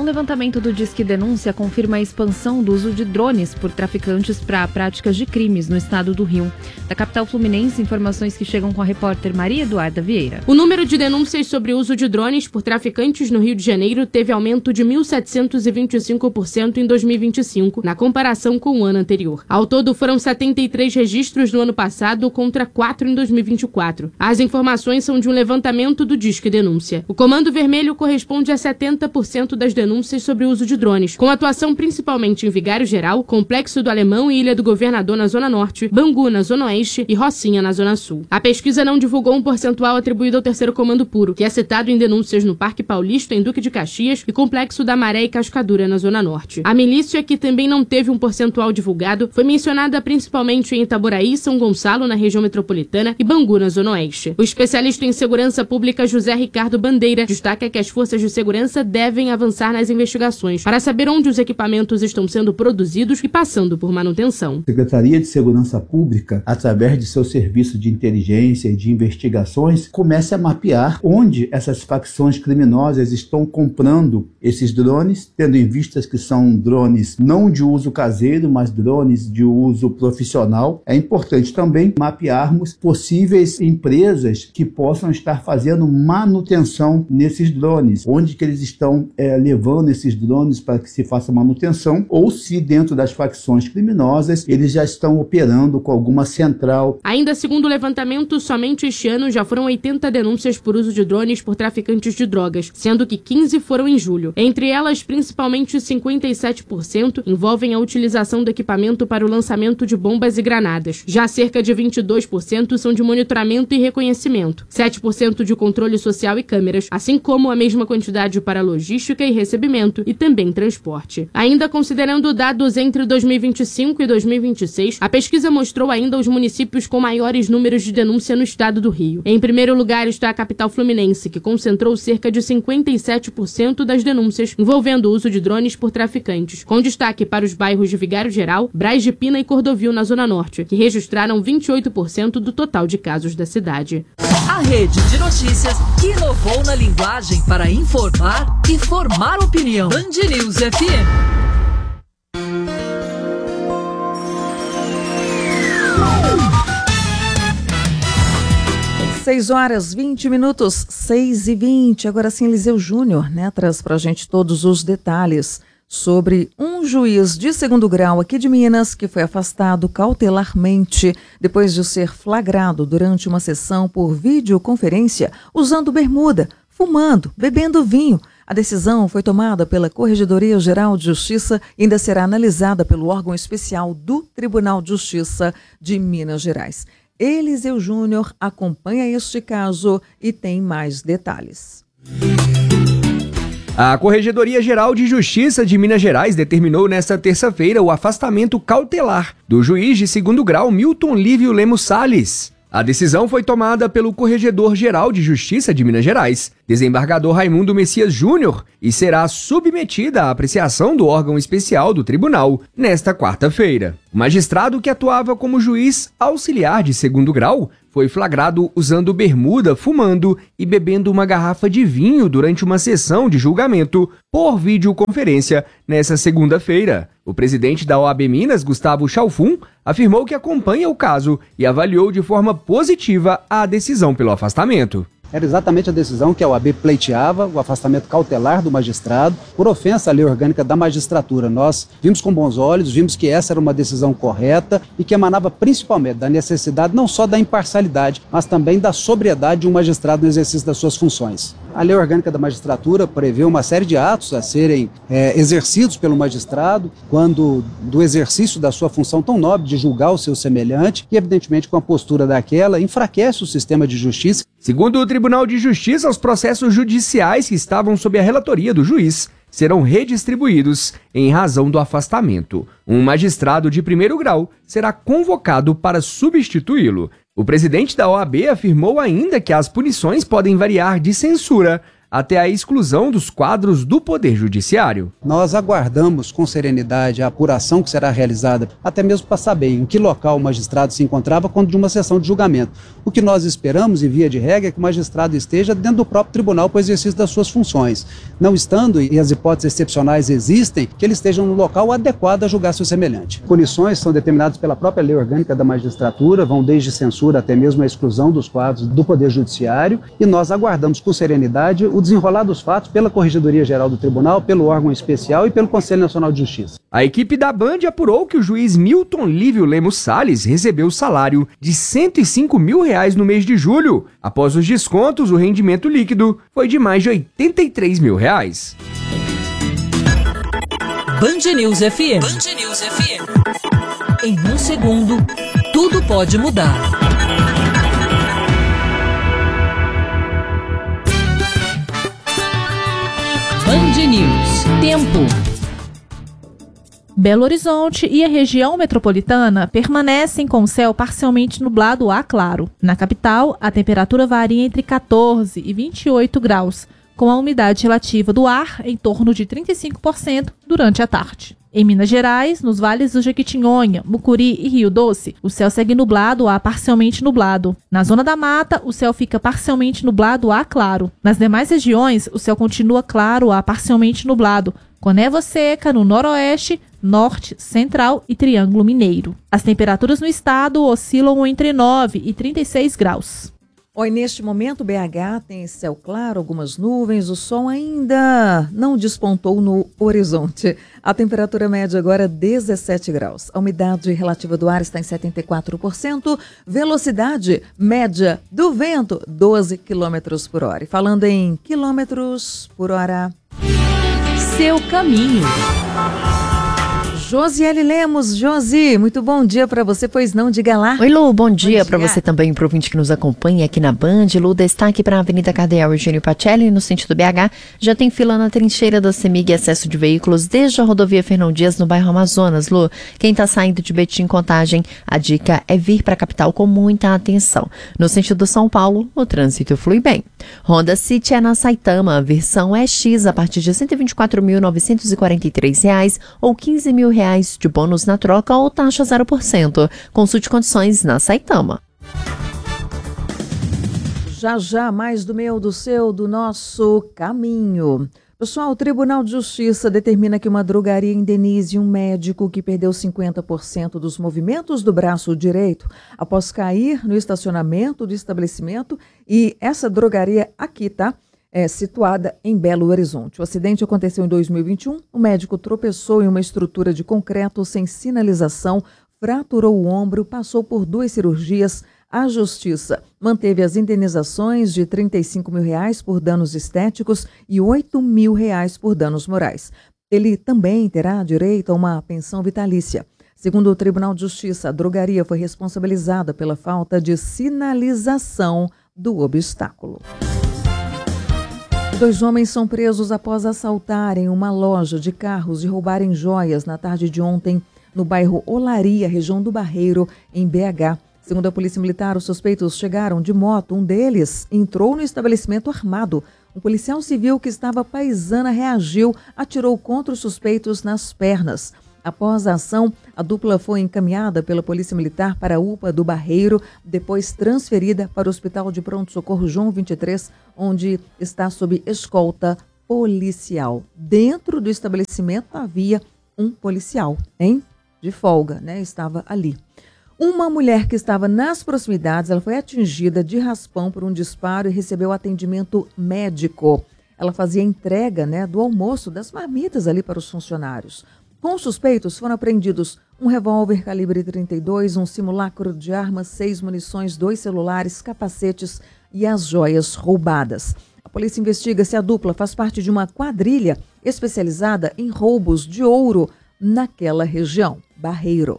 levantamento do Disque Denúncia confirma a expansão do uso de drones por traficantes para práticas de crimes no estado do Rio. Da capital fluminense, informações que chegam com a repórter Maria Eduarda Vieira. O número de denúncias sobre o uso de drones por traficantes no Rio de Janeiro teve aumento de 1.725% em 2025, na comparação com o ano anterior. Ao todo, foram 73 registros no ano passado contra 4 em 2024. As informações são de um levantamento do Disque Denúncia. O Comando Vermelho corresponde a 70% das denúncias sobre o uso de drones, com atuação principalmente em Vigário Geral, Complexo do Alemão e Ilha do Governador na Zona Norte, Bangu na Zona Oeste e Rocinha na Zona Sul. A pesquisa não divulgou um percentual atribuído ao Terceiro Comando Puro, que é citado em denúncias no Parque Paulista, em Duque de Caxias e Complexo da Maré e Cascadura na Zona Norte. A milícia, que também não teve um percentual divulgado, foi mencionada principalmente em Itaboraí, São Gonçalo, na região metropolitana, e Bangu na Zona Oeste. O especialista em segurança pública José Ricardo Bandeira destaca que as forças de segurança devem avançar nas investigações para saber onde os equipamentos estão sendo produzidos e passando por manutenção. A Secretaria de Segurança Pública, através de seu serviço de inteligência e de investigações, começa a mapear onde essas facções criminosas estão comprando esses drones, tendo em vista que são drones não de uso caseiro, mas drones de uso profissional. É importante também mapearmos possíveis empresas que possam estar fazendo manutenção nesses drones, onde que eles estão levando esses drones para que se faça manutenção, ou se dentro das facções criminosas eles já estão operando com alguma central. Ainda segundo o levantamento, somente este ano já foram 80 denúncias por uso de drones por traficantes de drogas, sendo que 15 foram em julho. Entre elas, principalmente 57% envolvem a utilização do equipamento para o lançamento de bombas e granadas. Já cerca de 22% são de monitoramento e reconhecimento, 7% de controle social e câmeras, assim como a mesma quantidade para logística e recebimento e também transporte. Ainda considerando dados entre 2025 e 2026, a pesquisa mostrou ainda os municípios com maiores números de denúncia no estado do Rio. Em primeiro lugar está a capital fluminense, que concentrou cerca de 57% das denúncias envolvendo o uso de drones por traficantes, com destaque para os bairros de Vigário Geral, Braz de Pina e Cordovil na Zona Norte, que registraram 28% do total de casos da cidade. A rede de notícias que inovou na linguagem para informar e formar opinião. Band News FM. 6h20, 6h20. Agora sim, Eliseu Júnior, traz pra gente todos os detalhes sobre um juiz de segundo grau aqui de Minas que foi afastado cautelarmente depois de ser flagrado durante uma sessão por videoconferência usando bermuda, fumando, bebendo vinho. A decisão foi tomada pela Corregedoria Geral de Justiça e ainda será analisada pelo órgão especial do Tribunal de Justiça de Minas Gerais. Eliseu Júnior acompanha este caso e tem mais detalhes. A Corregedoria Geral de Justiça de Minas Gerais determinou nesta terça-feira o afastamento cautelar do juiz de segundo grau Milton Lívio Lemos Salles. A decisão foi tomada pelo Corregedor-Geral de Justiça de Minas Gerais, desembargador Raimundo Messias Júnior, e será submetida à apreciação do órgão especial do tribunal nesta quarta-feira. O magistrado, que atuava como juiz auxiliar de segundo grau, foi flagrado usando bermuda, fumando e bebendo uma garrafa de vinho durante uma sessão de julgamento por videoconferência nesta segunda-feira. O presidente da OAB Minas, Gustavo Chalfun, afirmou que acompanha o caso e avaliou de forma positiva a decisão pelo afastamento. Era exatamente a decisão que a OAB pleiteava, o afastamento cautelar do magistrado, por ofensa à lei orgânica da magistratura. Nós vimos com bons olhos, vimos que essa era uma decisão correta e que emanava principalmente da necessidade não só da imparcialidade, mas também da sobriedade de um magistrado no exercício das suas funções. A lei orgânica da magistratura prevê uma série de atos a serem exercidos pelo magistrado quando do exercício da sua função tão nobre de julgar o seu semelhante e, evidentemente, com a postura daquela, enfraquece o sistema de justiça. Segundo o Tribunal de Justiça, os processos judiciais que estavam sob a relatoria do juiz serão redistribuídos em razão do afastamento. Um magistrado de primeiro grau será convocado para substituí-lo. O presidente da OAB afirmou ainda que as punições podem variar de censura até a exclusão dos quadros do Poder Judiciário. Nós aguardamos com serenidade a apuração que será realizada, até mesmo para saber em que local o magistrado se encontrava quando de uma sessão de julgamento. O que nós esperamos, e via de regra, é que o magistrado esteja dentro do próprio tribunal para o exercício das suas funções. Não estando, e as hipóteses excepcionais existem, que ele esteja no local adequado a julgar seu semelhante. Punições são determinadas pela própria lei orgânica da magistratura, vão desde censura até mesmo a exclusão dos quadros do Poder Judiciário, e nós aguardamos com serenidade o desenrolar dos fatos pela Corregedoria Geral do Tribunal, pelo órgão especial e pelo Conselho Nacional de Justiça. A equipe da Band apurou que o juiz Milton Lívio Lemos Salles recebeu o salário de R$ 105 mil no mês de julho. Após os descontos, o rendimento líquido foi de mais de R$ 83 mil. Band News FM. Band News FM. Em um segundo, tudo pode mudar. Band News. Tempo. Belo Horizonte e a região metropolitana permanecem com céu parcialmente nublado a claro. Na capital, a temperatura varia entre 14 e 28 graus, com a umidade relativa do ar em torno de 35% durante a tarde. Em Minas Gerais, nos vales do Jequitinhonha, Mucuri e Rio Doce, o céu segue nublado a parcialmente nublado. Na zona da mata, o céu fica parcialmente nublado a claro. Nas demais regiões, o céu continua claro a parcialmente nublado, com névoa seca no noroeste, norte, central e Triângulo Mineiro. As temperaturas no estado oscilam entre 9 e 36 graus. Oi, neste momento, BH tem céu claro, algumas nuvens, o sol ainda não despontou no horizonte. A temperatura média agora é 17 graus. A umidade relativa do ar está em 74%, velocidade média do vento, 12 km por hora. E falando em quilômetros por hora... Seu caminho. Josiele Lemos. Josi, muito bom dia para você, pois não, diga lá. Oi, Lu, bom dia para você também, para o ouvinte que nos acompanha aqui na Band. Lu, destaque para a Avenida Cardeal Eugênio Pacelli, no sentido BH. Já tem fila na trincheira da CEMIG e excesso de veículos desde a rodovia Fernão Dias, no bairro Amazonas. Lu, quem está saindo de Betim Contagem, a dica é vir para a capital com muita atenção. No sentido São Paulo, o trânsito flui bem. Honda City é na Saitama, versão EX, a partir de R$ 124.943 ou R$ 15 mil de bônus na troca ou taxa 0%. Consulte condições na Saitama. Já mais do meu, do seu, do nosso caminho. Pessoal, o Tribunal de Justiça determina que uma drogaria indenize um médico que perdeu 50% dos movimentos do braço direito após cair no estacionamento do estabelecimento, e essa drogaria aqui, tá? É situada em Belo Horizonte. O acidente aconteceu em 2021. O médico tropeçou em uma estrutura de concreto sem sinalização, fraturou o ombro, passou por 2 cirurgias. A Justiça manteve as indenizações de R$ 35 mil por danos estéticos e R$ 8 mil por danos morais. Ele também terá direito a uma pensão vitalícia. Segundo o Tribunal de Justiça, a drogaria foi responsabilizada pela falta de sinalização do obstáculo. 2 homens são presos após assaltarem uma loja de carros e roubarem joias na tarde de ontem no bairro Olaria, região do Barreiro, em BH. Segundo a Polícia Militar, os suspeitos chegaram de moto. Um deles entrou no estabelecimento armado. Um policial civil que estava à paisana reagiu, atirou contra os suspeitos nas pernas. Após a ação, a dupla foi encaminhada pela Polícia Militar para a UPA do Barreiro, depois transferida para o Hospital de Pronto-Socorro João 23, onde está sob escolta policial. Dentro do estabelecimento havia um policial, de folga, estava ali. Uma mulher que estava nas proximidades, ela foi atingida de raspão por um disparo e recebeu atendimento médico. Ela fazia entrega, do almoço, das marmitas ali para os funcionários. Com os suspeitos foram apreendidos um revólver calibre 32, um simulacro de arma, 6 munições, 2 celulares, capacetes e as joias roubadas. A polícia investiga se a dupla faz parte de uma quadrilha especializada em roubos de ouro naquela região, Barreiro.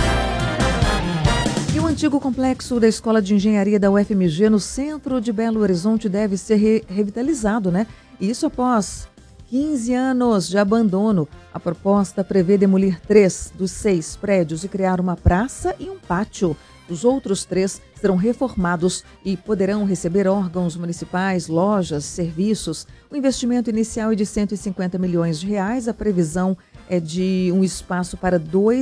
E o antigo complexo da Escola de Engenharia da UFMG, no centro de Belo Horizonte, deve ser revitalizado, E isso após 15 anos de abandono. A proposta prevê demolir 3 dos 6 prédios e criar uma praça e um pátio. Os outros 3 serão reformados e poderão receber órgãos municipais, lojas, serviços. O investimento inicial é de R$150 milhões. A previsão é de um espaço para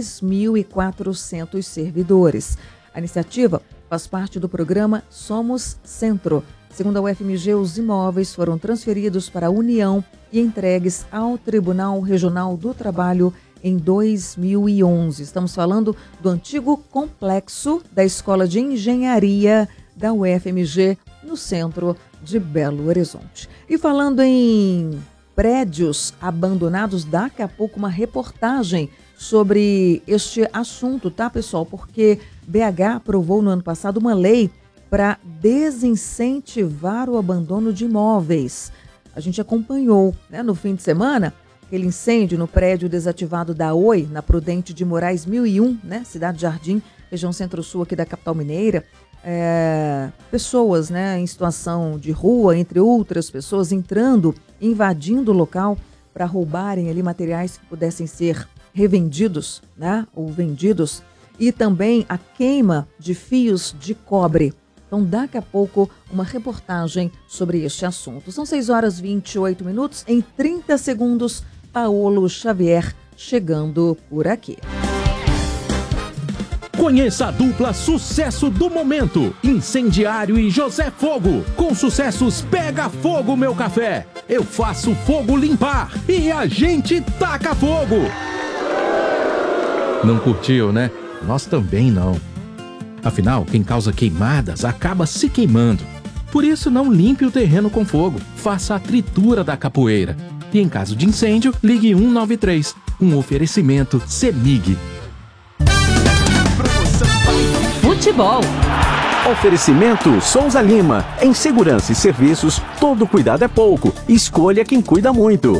2.400 servidores. A iniciativa faz parte do programa Somos Centro. Segundo a UFMG, os imóveis foram transferidos para a União e entregues ao Tribunal Regional do Trabalho em 2011. Estamos falando do antigo complexo da Escola de Engenharia da UFMG, no centro de Belo Horizonte. E falando em prédios abandonados, daqui a pouco uma reportagem sobre este assunto, tá, pessoal? Porque BH aprovou no ano passado uma lei para desincentivar o abandono de imóveis. A gente acompanhou, né, no fim de semana, aquele incêndio no prédio desativado da Oi, na Prudente de Moraes 1001, né, Cidade Jardim, região centro-sul aqui da capital mineira. Pessoas, né, em situação de rua, entre outras pessoas, entrando, invadindo o local para roubarem ali materiais que pudessem ser revendidos, né, ou vendidos. E também a queima de fios de cobre. Então, daqui a pouco, uma reportagem sobre este assunto. São 6h28. Em 30 segundos, Paolo Xavier chegando por aqui. Conheça a dupla sucesso do momento, Incendiário e José Fogo. Com sucessos Pega Fogo, Meu Café, Eu Faço Fogo Limpar e A Gente Taca Fogo. Não curtiu, né? Nós também não. Afinal, quem causa queimadas acaba se queimando. Por isso, não limpe o terreno com fogo. Faça a tritura da capoeira. E em caso de incêndio, ligue 193. Um oferecimento CEMIG. Futebol. Oferecimento Souza Lima. Em segurança e serviços, todo cuidado é pouco. Escolha quem cuida muito.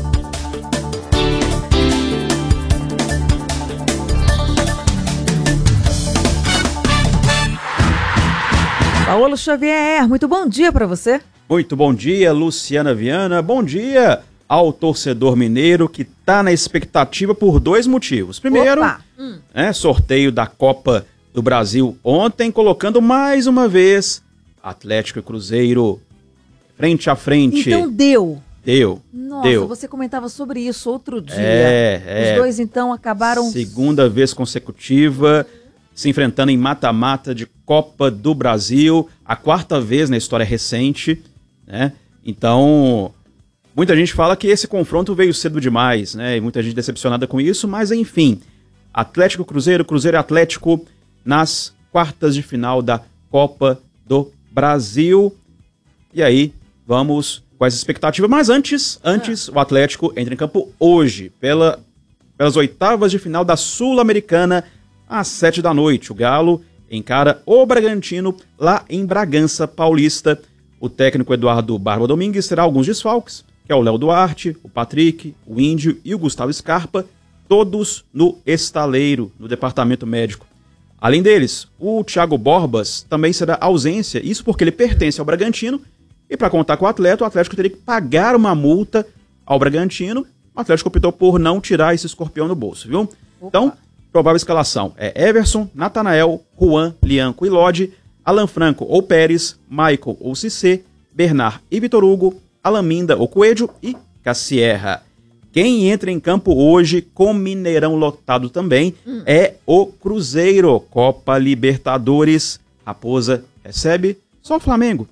Paolo Xavier, muito bom dia para você. Muito bom dia, Luciana Viana. Bom dia ao torcedor mineiro que está na expectativa por dois motivos. Primeiro, sorteio da Copa do Brasil ontem, colocando mais uma vez Atlético e Cruzeiro frente a frente. Então deu. Nossa, você comentava sobre isso outro dia. Os dois então acabaram... Segunda vez consecutiva, se enfrentando em mata-mata de Copa do Brasil, a quarta vez na história recente, né? Então, muita gente fala que esse confronto veio cedo demais, né? E muita gente decepcionada com isso, mas enfim, Atlético Cruzeiro, Cruzeiro e Atlético nas quartas de final da Copa do Brasil. E aí, vamos com as expectativas. Mas antes o Atlético entra em campo hoje, pelas oitavas de final da Sul-Americana, às 7 da noite. O Galo encara o Bragantino lá em Bragança Paulista. O técnico Eduardo Barba Domingues terá alguns desfalques, que é o Léo Duarte, o Patrick, o Índio e o Gustavo Scarpa, todos no estaleiro, no departamento médico. Além deles, o Thiago Borbas também será ausência, isso porque ele pertence ao Bragantino, e para contar com o Atlético teria que pagar uma multa ao Bragantino. O Atlético optou por não tirar esse escorpião no bolso, viu? Então, provável escalação é Everson, Natanael, Juan, Lianco e Lodi, Alan Franco ou Pérez, Michael ou Cissé, Bernard e Vitor Hugo, Alaminda ou Coelho e Cassierra. Quem entra em campo hoje com Mineirão lotado também é o Cruzeiro. Copa Libertadores. Raposa recebe só o Flamengo.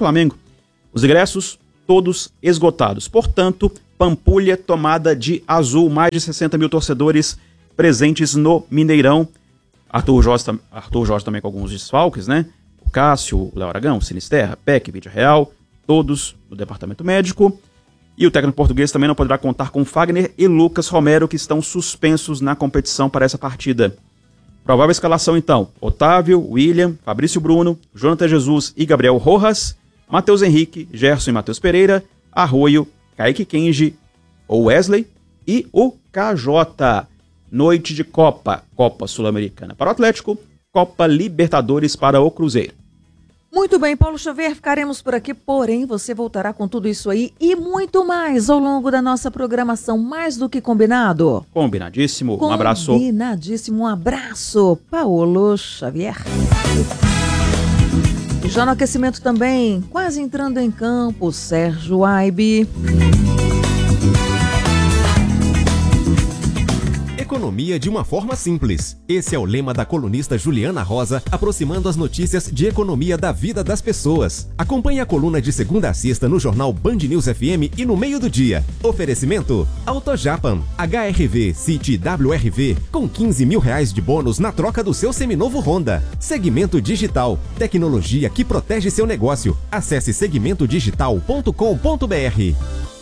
Os ingressos todos esgotados. Portanto, Pampulha tomada de azul. Mais de 60 mil torcedores presentes no Mineirão. Arthur Jorge também com alguns desfalques, né? O Cássio, o Léo Aragão, o Sinisterra, Peck, Vídeo Real, todos no departamento médico. E o técnico português também não poderá contar com Fagner e Lucas Romero, que estão suspensos na competição para essa partida. Provável escalação então: Otávio, William, Fabrício Bruno, Jonathan Jesus e Gabriel Rojas, Matheus Henrique, Gerson e Matheus Pereira, Arroio, Kaique Kenji ou Wesley e o KJ. Noite de Copa Sul-Americana para o Atlético, Copa Libertadores para o Cruzeiro. Muito bem, Paulo Xavier, ficaremos por aqui, porém você voltará com tudo isso aí e muito mais ao longo da nossa programação, mais do que combinado. Combinadíssimo, um abraço. Combinadíssimo, um abraço, Paulo Xavier. Já no aquecimento também, quase entrando em campo, Sérgio Aibe. Economia de uma forma simples. Esse é o lema da colunista Juliana Rosa, aproximando as notícias de economia da vida das pessoas. Acompanhe a coluna de segunda a sexta no jornal Band News FM e no meio do dia. Oferecimento AutoJapan, HRV City WRV, com R$15 mil de bônus na troca do seu seminovo Honda. Segmento Digital, tecnologia que protege seu negócio. Acesse segmentodigital.com.br.